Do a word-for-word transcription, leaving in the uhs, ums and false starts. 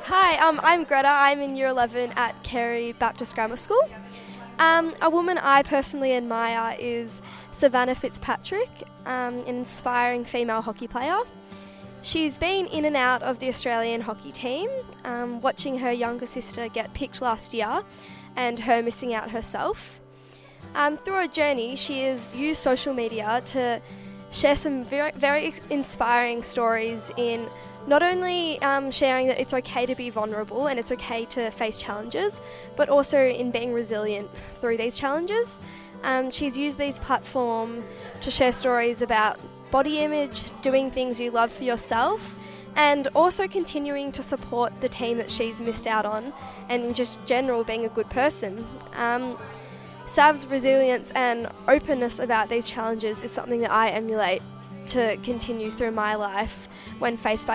Hi, um, I'm Greta. I'm in Year eleven at Carey Baptist Grammar School. Um, a woman I personally admire is Savannah Fitzpatrick, um, an inspiring female hockey player. She's been in and out of the Australian hockey team, um, watching her younger sister get picked last year and her missing out herself. Um, through her journey, she has used social media to share some very, very inspiring stories in not only um, sharing that it's okay to be vulnerable and it's okay to face challenges, but also in being resilient through these challenges. Um, she's used these platforms to share stories about body image, doing things you love for yourself, and also continuing to support the team that she's missed out on, and in just general being a good person. Um, Sav's resilience and openness about these challenges is something that I emulate to continue through my life when faced by